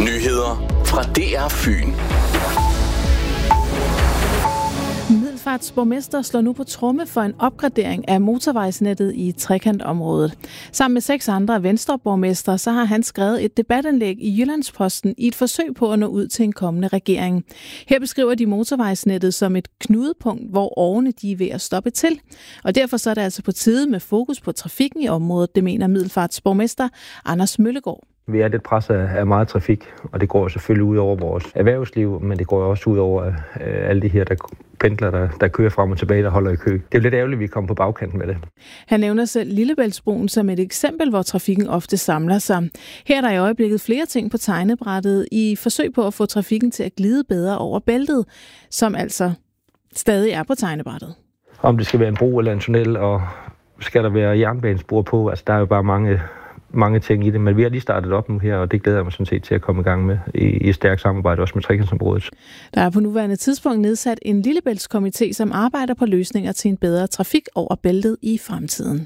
Nyheder fra DR Fyn. Middelfarts borgmester slår nu på tromme for en opgradering af motorvejsnettet i trekantområdet. Sammen med 6 andre venstreborgmestre, så har han skrevet et debatindlæg i Jyllandsposten i et forsøg på at nå ud til en kommende regering. Her beskriver de motorvejsnettet som et knudepunkt, hvor årene de er ved at stoppe til. Og derfor så er det altså på tide med fokus på trafikken i området, det mener Middelfarts borgmester Anders Møllegaard. Vi er lidt presset af meget trafik, og det går selvfølgelig ud over vores erhvervsliv, men det går også ud over alle de her pendlere, der kører frem og tilbage, der holder i kø. Det er lidt ærgerligt, at vi kommer på bagkanten med det. Han nævner selv Lillebæltsbroen som et eksempel, hvor trafikken ofte samler sig. Her er der i øjeblikket flere ting på tegnebrættet i forsøg på at få trafikken til at glide bedre over bæltet, som altså stadig er på tegnebrættet. Om det skal være en bro eller en tunnel, og skal der være jernbanespor på, altså der er jo bare mange ting i det, men vi har lige startet op nu her, og det glæder jeg mig sådan set til at komme i gang med i stærkt samarbejde også med trekantsområdet. Der er på nuværende tidspunkt nedsat en Lillebæltskomité, som arbejder på løsninger til en bedre trafik over bæltet i fremtiden.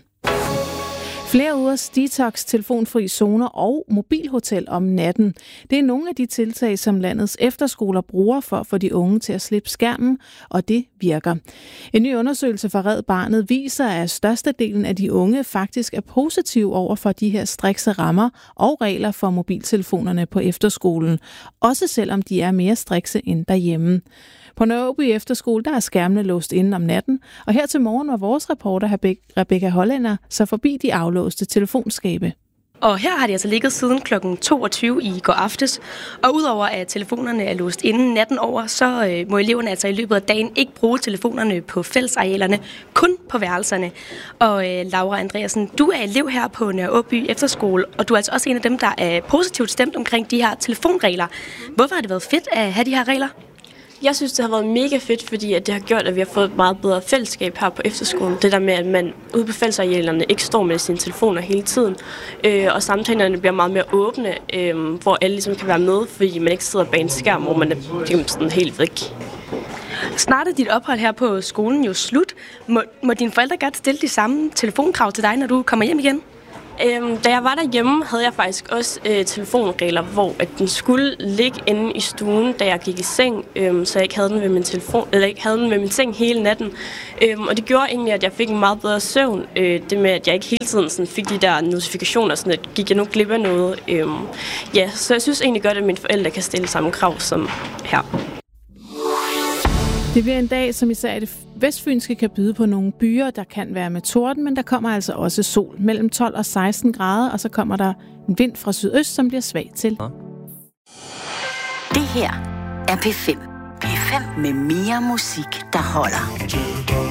Flere ugers detox, telefonfri zoner og mobilhotel om natten. Det er nogle af de tiltag, som landets efterskoler bruger for at få de unge til at slippe skærmen, og det virker. En ny undersøgelse fra Red Barnet viser, at størstedelen af de unge faktisk er positive over for de her strikse rammer og regler for mobiltelefonerne på efterskolen, også selvom de er mere strikse end derhjemme. På Nørre Åby Efterskole, der er skærmene låst inde om natten, og her til morgen var vores reporter Rebecca Hollænder så forbi de aflåste telefonskabe. Og her har de altså ligget siden kl. 22 i går aftes, og udover at telefonerne er låst inden natten over, så må eleverne altså i løbet af dagen ikke bruge telefonerne på fællesarealerne, kun på værelserne. Og Laura Andreasen, du er elev her på Nørre Åby Efterskole, og du er altså også en af dem, der er positivt stemt omkring de her telefonregler. Hvorfor har det været fedt at have de her regler? Jeg synes, det har været mega fedt, fordi at det har gjort, at vi har fået et meget bedre fællesskab her på efterskolen. Det der med, at man ude på fællesarealerne ikke står med sine telefoner hele tiden, og samtalerne bliver meget mere åbne, hvor alle ligesom kan være med, fordi man ikke sidder bag en skærm, hvor man er sådan helt væk. Snart er dit ophold her på skolen jo slut. Må dine forældre godt stille de samme telefonkrav til dig, når du kommer hjem igen? Da jeg var derhjemme, havde jeg faktisk også telefonregler, hvor at den skulle ligge inde i stuen, da jeg gik i seng, så jeg ikke havde den ved min telefon, eller ikke havde den ved min seng hele natten. Og det gjorde egentlig, at jeg fik en meget bedre søvn. Det med, at jeg ikke hele tiden sådan fik de der notifikationer, sådan at gik jeg nu glip af noget. Så jeg synes egentlig godt, at mine forældre kan stille samme krav som her. Det bliver en dag, som især det vestfynske kan byde på nogle byer, der kan være med torden, men der kommer altså også sol mellem 12 og 16 grader, og så kommer der en vind fra sydøst, som bliver svag til. Det her er P5. P5 med mere musik, der holder.